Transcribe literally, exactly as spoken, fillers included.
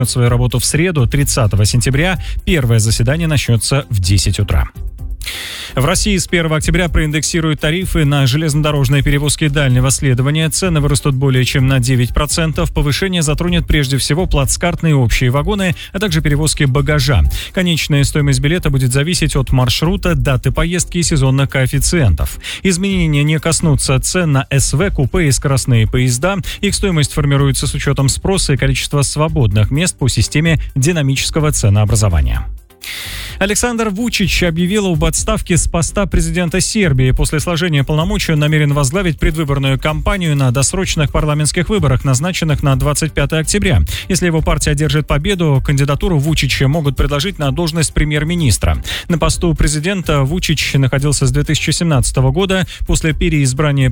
свою работу в среду, тридцатого сентября. Первое заседание начнется в десять утра. В России с первого октября проиндексируют тарифы на железнодорожные перевозки дальнего следования. Цены вырастут более чем на девять процентов. Повышение затронет прежде всего плацкартные общие вагоны, а также перевозки багажа. Конечная стоимость билета будет зависеть от маршрута, даты поездки и сезонных коэффициентов. Изменения не коснутся цен на СВ, купе и скоростные поезда. Их стоимость формируется с учетом спроса и количества свободных мест по системе динамического ценообразования. Александр Вучич объявил об отставке с поста президента Сербии. После сложения полномочий он намерен возглавить предвыборную кампанию на досрочных парламентских выборах, назначенных на двадцать пятое октября. Если его партия одержит победу, кандидатуру Вучича могут предложить на должность премьер-министра. На посту президента Вучич находился с две тысячи семнадцатого года. После переизбрания